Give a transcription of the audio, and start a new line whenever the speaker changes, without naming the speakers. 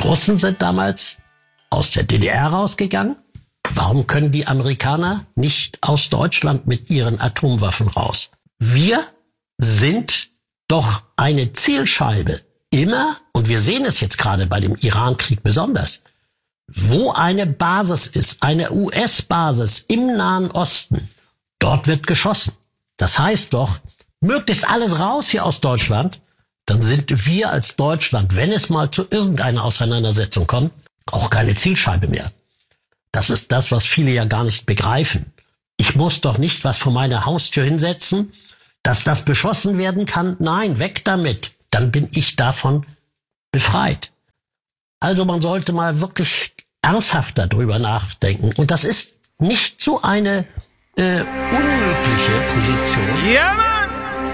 Russen sind damals aus der DDR rausgegangen. Warum können die Amerikaner nicht aus Deutschland mit ihren Atomwaffen raus? Wir sind doch eine Zielscheibe immer, und wir sehen es jetzt gerade bei dem Iran-Krieg besonders, wo eine Basis ist, eine US-Basis im Nahen Osten, dort wird geschossen. Das heißt doch, möglichst alles raus hier aus Deutschland, dann sind wir als Deutschland, wenn es mal zu irgendeiner Auseinandersetzung kommt, auch keine Zielscheibe mehr. Das ist das, was viele ja gar nicht begreifen. Ich muss doch nicht was vor meiner Haustür hinsetzen, dass das beschossen werden kann. Nein, weg damit. Dann bin ich davon befreit. Also man sollte mal wirklich ernsthafter drüber nachdenken. Und das ist nicht so eine unmögliche Position.
Ja,